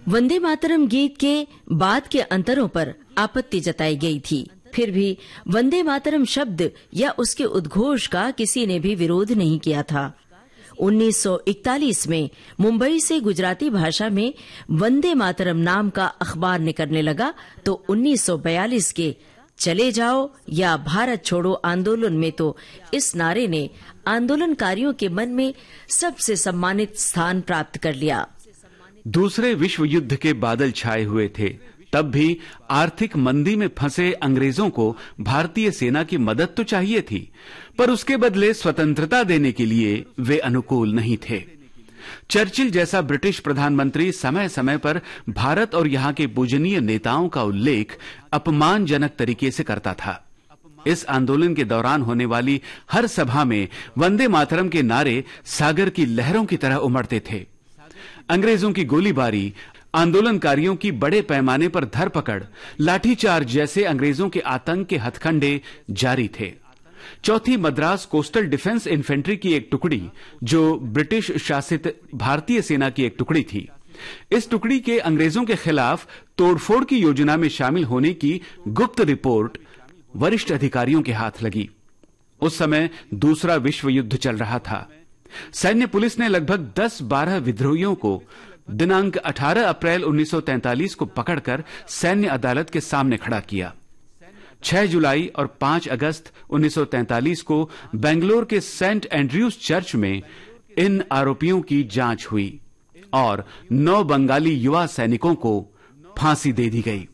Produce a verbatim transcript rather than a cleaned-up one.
वंदे मातरम गीत के बाद के अंतरों पर आपत्ति जताई गई थी। फिर भी वंदे मातरम शब्द या उसके उद्घोष का किसी ने भी विरोध नहीं किया था। उन्नीस सौ इकतालीस में मुंबई से गुजराती भाषा में वंदे मातरम नाम का अखबार निकलने लगा तो उन्नीस सौ बयालीस के चले जाओ या भारत छोड़ो आंदोलन में तो इस नारे ने आंदोलनकारियों के मन में सबसे सम्मानित स्थान प्राप्त कर लिया। दूसरे विश्व युद्ध के बादल छाए हुए थे, तब भी आर्थिक मंदी में फंसे अंग्रेजों को भारतीय सेना की मदद तो चाहिए थी, पर उसके बदले स्वतंत्रता देने के लिए वे अनुकूल नहीं थे। चर्चिल जैसा ब्रिटिश प्रधानमंत्री समय समय पर भारत और यहां के पूजनीय नेताओं का उल्लेख अपमानजनक तरीके से करता था। इस आंदोलन के दौरान होने वाली हर सभा में वंदे मातरम के नारे सागर की लहरों की तरह उमड़ते थे। अंग्रेजों की गोलीबारी, आंदोलनकारियों की बड़े पैमाने पर धरपकड़, लाठीचार्ज जैसे अंग्रेजों के आतंक के हथकंडे जारी थे। चौथी मद्रास कोस्टल डिफेंस इन्फेंट्री की एक टुकड़ी, जो ब्रिटिश शासित भारतीय सेना की एक टुकड़ी थी, इस टुकड़ी के अंग्रेजों के खिलाफ तोड़फोड़ की योजना में शामिल होने की गुप्त रिपोर्ट वरिष्ठ अधिकारियों के हाथ लगी। उस समय दूसरा विश्व युद्ध चल रहा था। सैन्य पुलिस ने लगभग दस बारह विद्रोहियों को दिनांक अठारह अप्रैल उन्नीस सौ तैंतालीस को पकड़कर सैन्य अदालत के सामने खड़ा किया। छह जुलाई और पांच अगस्त उन्नीस सौ तैंतालीस को बेंगलोर के सेंट एंड्रयूज चर्च में इन आरोपियों की जांच हुई और नौ बंगाली युवा सैनिकों को फांसी दे दी गई।